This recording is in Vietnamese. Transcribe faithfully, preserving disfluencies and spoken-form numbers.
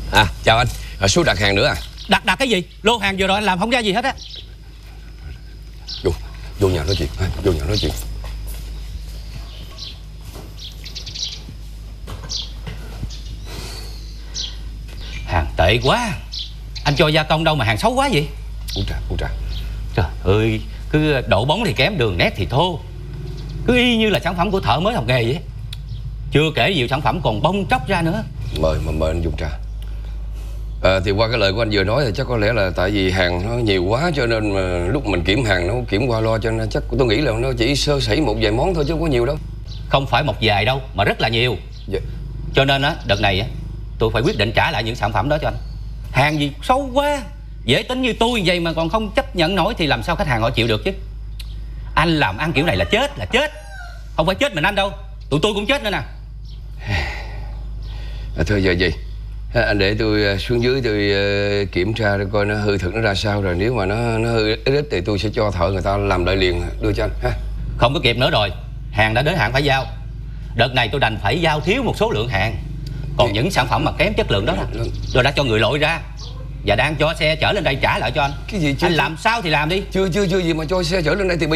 À chào anh, à, số đặt hàng nữa à? Đặt đặt cái gì? Lô hàng vừa rồi anh làm không ra gì hết á. Vô, vô nhà nói chuyện, vô nhà nói chuyện. Hàng tệ quá. Anh cho gia công đâu mà hàng xấu quá vậy? Uống trà, uống trà. Trời ơi, cứ độ bóng thì kém, đường nét thì thô. Cứ y như là sản phẩm của thợ mới học nghề vậy. Chưa kể nhiều sản phẩm còn bong tróc ra nữa. Mời, mà mời anh dùng trà. À, thì qua cái lời của anh vừa nói thì chắc có lẽ là tại vì hàng nó nhiều quá, cho nên mà lúc mình kiểm hàng nó kiểm qua lo, cho nên chắc tôi nghĩ là nó chỉ sơ sẩy một vài món thôi chứ không có nhiều đâu. Không phải một vài đâu, mà rất là nhiều. Dạ. Cho nên á, đợt này á, tôi phải quyết định trả lại những sản phẩm đó cho anh. Hàng gì xấu quá, dễ tính như tôi vậy mà còn không chấp nhận nổi thì làm sao khách hàng họ chịu được chứ. Anh làm ăn kiểu này là chết, là chết. Không phải chết mình anh đâu, tụi tôi cũng chết nữa nè. À, thôi giờ gì à, anh để tôi xuống dưới tôi uh, kiểm tra coi nó hư thực nó ra sao, rồi nếu mà nó nó hư ít ít thì tôi sẽ cho thợ người ta làm lại liền đưa cho anh ha. Không có kịp nữa rồi, hàng đã đến hạn phải giao. Đợt này tôi đành phải giao thiếu một số lượng hàng. Còn những sản phẩm mà kém chất lượng đó tôi đã cho người lội ra và đang cho xe chở lên đây trả lại cho anh. Cái gì chứ? Anh làm sao thì làm đi. Chưa chưa chưa gì mà cho xe chở lên đây thì